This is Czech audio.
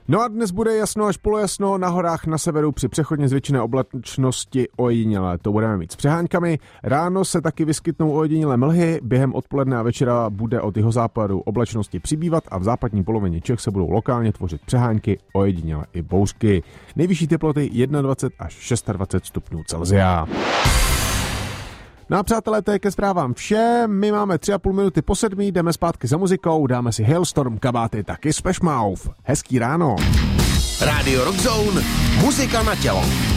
No a dnes bude jasno až polojasno, na horách na severu při přechodně zvětšené oblačnosti ojedinělé. To budeme mít s přeháňkami. Ráno se taky vyskytnou ojedinělé mlhy, během odpoledne a večera bude od jihozápadu oblačnosti přibývat a v západní polovině Čech se budou lokálně tvořit přehánky, ojedinělé i bouřky. Nejvyšší teploty 21 až 26 stupňů Celsia. No a přátelé, to je ke zprávám vše. My máme 3,5 minuty po 7, jdeme zpátky za muzikou, dáme si Hailstorm, Kabáty, taky Smash Mouth. Hezký ráno. Radio Rock Zone, muzika na tělo.